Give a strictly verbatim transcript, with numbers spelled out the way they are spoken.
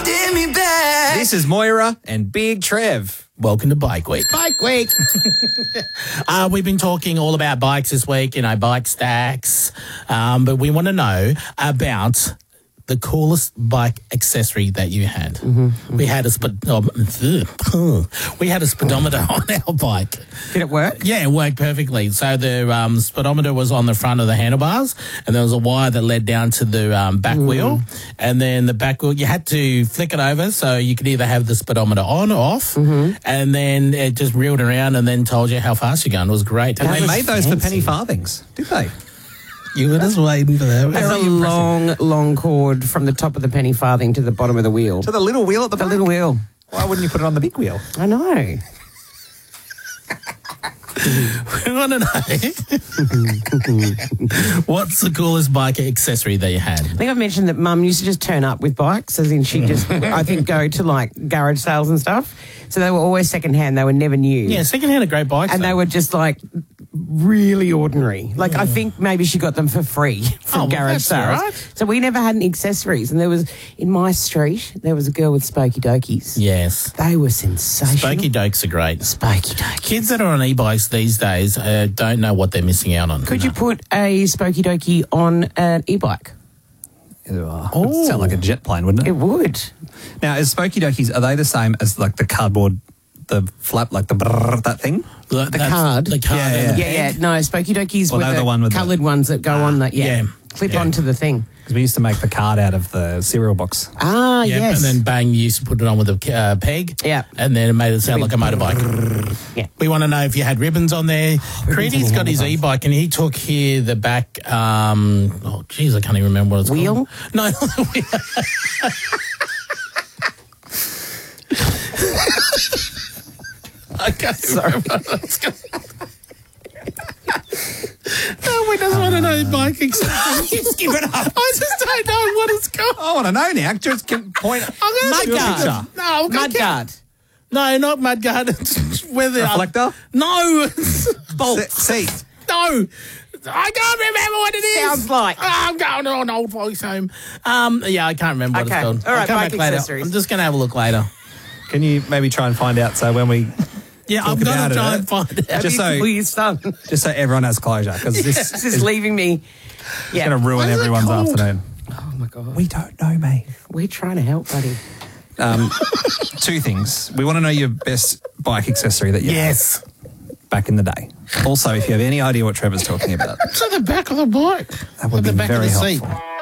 holding me back. This is Moira and Big Trev. Welcome to Bike Week. Bike Week. uh, we've been talking all about bikes this week, you know, bike stacks, um, but we want to know about the coolest bike accessory that you had. Mm-hmm, mm-hmm. We had a sp- oh, we had a speedometer on our bike. Did it work? Yeah, it worked perfectly. So the um, speedometer was on the front of the handlebars, and there was a wire that led down to the um, back mm. wheel, and then the back wheel, you had to flick it over so you could either have the speedometer on or off, mm-hmm. and then it just reeled around and then told you how fast you're going. It was great. And that they made those fancy. for penny farthings, did they? You were just waiting for that. There's a long, long cord from the top of the penny farthing to the bottom of the wheel. To the little wheel at the The back? little wheel. Why wouldn't you put it on the big wheel? I know. We want to know what's the coolest bike accessory that you had? I think I've mentioned that Mum used to just turn up with bikes, as in she'd just, I think, go to like garage sales and stuff. So they were always secondhand. They were never new. Yeah, secondhand are great bikes. And though. they were just like really ordinary. Like yeah. I think maybe she got them for free from oh, well, garage that's sales. Right. So we never had any accessories. And there was, in my street, there was a girl with Spokey Dokies. Yes. They were sensational. Spokey Dokes are great. Spokey Dokies. Kids that are on e-bikes these days uh, don't know what they're missing out on. Could no. you put a Spokey Dokie on an e-bike? Oh, it'd sound like a jet plane, wouldn't it? It would. Now, is Spokey Dokies, are they the same as like the cardboard, the flap, like the brrr, that thing? The, the card. The card. Yeah, and yeah. the Yeah, yeah. No, Spokey Dokies Well, were they're the, the one with coloured the- ones that go on that, yeah. yeah. Clip Yeah. onto the thing. Because we used to make the card out of the cereal box. Ah, Yep, yes. and then bang, you used to put it on with a uh, peg. Yeah. And then it made it sound like a motorbike. Yeah. We want to know if you had ribbons on there. Creedy's got his e-bike and he took here the back, um, oh, geez, I can't even remember what it's Wheel? called. No, not the wheel. I can't Sorry. remember what it's called. No, we just want to know bike accessories. Just give it up. I just don't know what it's called. I want to know now. Just can point. I'm gonna Mudguard. do a picture. No, I'm gonna get- Mudguard. No, not mudguard. It's where the Reflector? No, bolt. Seat. No, I can't remember what it is. Sounds like. Oh, I'm going on old folks' home. Um, yeah, I can't remember what Okay. it's called. All right, I'll come bike back later. accessories. I'm just gonna have a look later. Can you maybe try and find out so when we Yeah, Talk I'm about gonna it, try eh? and find it. Just so- Will you son? just so everyone has closure because this This is leaving me. Yeah. going to ruin What is it everyone's called? afternoon. Oh my God. We don't know, mate. We're trying to help, buddy. Um, two things. We want to know your best bike accessory that you Yes, had back in the day. Also, if you have any idea what Trevor's talking about, it's at the back of the bike. that would at be the back very of the helpful. seat.